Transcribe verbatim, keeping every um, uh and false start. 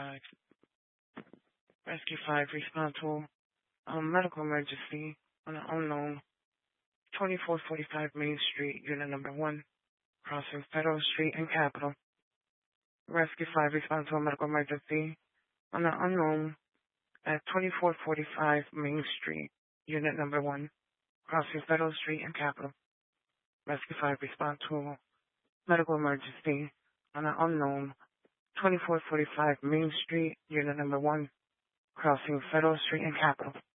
five. Rescue five, respond to a medical emergency on an unknown twenty-four forty-five Main Street, unit number one, crossing Federal Street and Capitol. Rescue five, respond to a medical emergency on an unknown at twenty-four forty-five Main Street, unit number one, crossing Federal Street and Capitol. Rescue five, respond to medical emergency on an unknown twenty-four forty-five Main Street, unit number one, crossing Federal Street and Capitol.